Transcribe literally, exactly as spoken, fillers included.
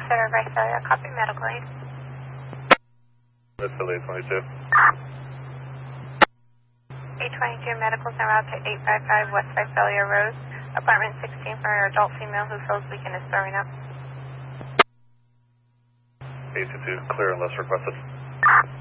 Center, Visalia, copy medical aid. Visalia twenty-two. eight twenty-two medicals en route to eight five five West Visalia Road, apartment sixteen for an adult female who feels weak and is throwing up. eight two two, clear unless requested.